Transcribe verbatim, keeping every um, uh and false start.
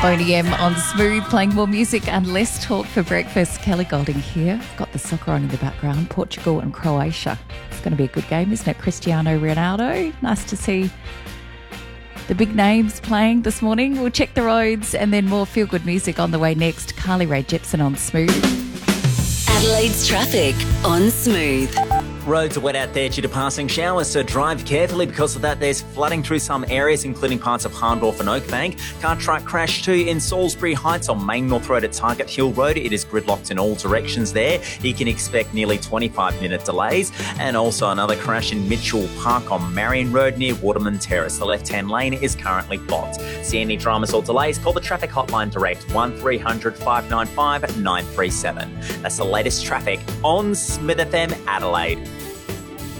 Boney M on Smooth, playing more music and less talk for breakfast. Kelly Golding here. Got the soccer on in the background. Portugal and Croatia. It's going to be a good game, isn't it? Cristiano Ronaldo. Nice to see the big names playing this morning. We'll check the roads and then more feel-good music on the way next. Carly Rae Jepsen on Smooth. Adelaide's traffic on Smooth. Roads are wet out there due to passing showers, so drive carefully. Because of that, there's flooding through some areas, including parts of Hahndorf and Oakbank. Car truck crash too in Salisbury Heights on Main North Road at Target Hill Road. It is gridlocked in all directions there. You can expect nearly twenty-five minute delays. And also another crash in Mitchell Park on Marion Road near Waterman Terrace. The left-hand lane is currently blocked. See any dramas or delays? Call the traffic hotline direct one three hundred five nine five nine three seven. That's the latest traffic on Smith F M Adelaide.